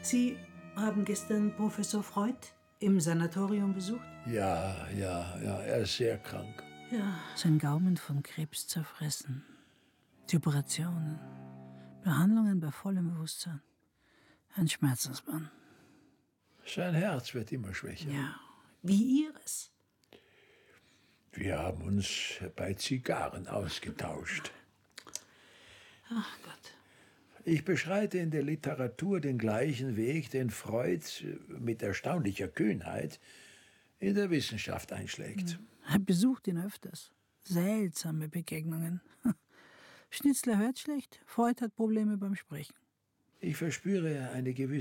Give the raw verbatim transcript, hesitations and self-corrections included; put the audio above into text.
Sie haben gestern Professor Freud im Sanatorium besucht? Ja, ja, ja, er ist sehr krank. Ja. Sein Gaumen von Krebs zerfressen. Die Operationen. Behandlungen bei vollem Bewusstsein. Ein Schmerzensmann. Sein Herz wird immer schwächer. Ja, wie Ihres. Wir haben uns bei Zigarren ausgetauscht. Ach Gott. Ich beschreite in der Literatur den gleichen Weg, den Freud mit erstaunlicher Kühnheit in der Wissenschaft einschlägt. Er besucht ihn öfters. Seltsame Begegnungen. Schnitzler hört schlecht, Freud hat Probleme beim Sprechen. Ich verspüre eine gewisse